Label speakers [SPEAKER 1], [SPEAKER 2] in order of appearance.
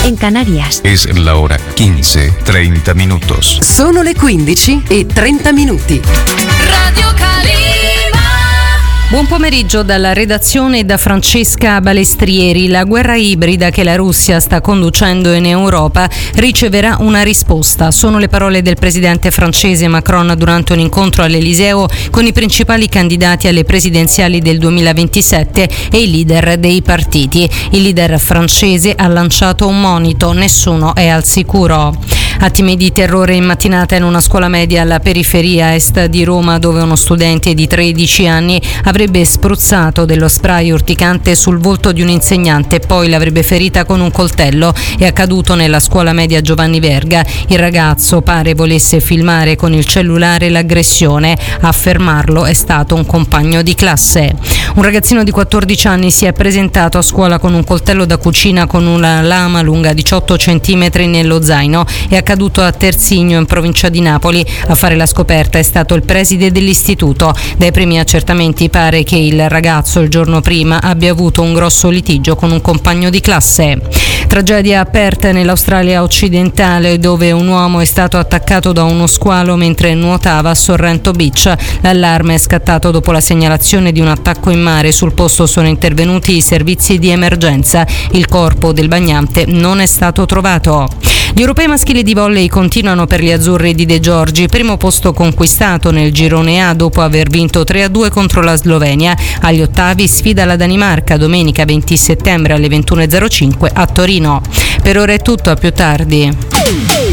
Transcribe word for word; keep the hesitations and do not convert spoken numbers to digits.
[SPEAKER 1] en Canarias.
[SPEAKER 2] Es la hora quince, treinta minutos.
[SPEAKER 3] Sono le quindici e trenta minuti.
[SPEAKER 4] Radio Calima.
[SPEAKER 5] Buon pomeriggio dalla redazione e da Francesca Balestrieri. La guerra ibrida che la Russia sta conducendo in Europa riceverà una risposta. Sono le parole del presidente francese Macron durante un incontro all'Eliseo con i principali candidati alle presidenziali del duemilaventisette e i leader dei partiti. Il leader francese ha lanciato un monito: nessuno è al sicuro. Attimi di terrore in mattinata in una scuola media alla periferia est di Roma, dove uno studente di tredici anni avrebbe spruzzato dello spray urticante sul volto di un insegnante e poi l'avrebbe ferita con un coltello. È accaduto nella scuola media Giovanni Verga. Il ragazzo pare volesse filmare con il cellulare l'aggressione. A fermarlo è stato un compagno di classe. Un ragazzino di quattordici anni si è presentato a scuola con un coltello da cucina con una lama lunga diciotto centimetri nello zaino. È accaduto a Terzigno, in provincia di Napoli. A fare la scoperta è stato il preside dell'istituto. Dai primi accertamenti pare che il ragazzo il giorno prima abbia avuto un grosso litigio con un compagno di classe. Tragedia a Perth, nell'Australia occidentale, dove un uomo è stato attaccato da uno squalo mentre nuotava a Sorrento Beach. L'allarme è scattato dopo la segnalazione di un attacco in mare. Sul posto sono intervenuti i servizi di emergenza. Il corpo del bagnante non è stato trovato. Gli europei maschili di volley continuano per gli azzurri di De Giorgi, primo posto conquistato nel girone A dopo aver vinto tre a due contro la Slovenia. Agli ottavi sfida la Danimarca domenica venti settembre alle ventuno e zero cinque a Torino. Per ora è tutto, a più tardi.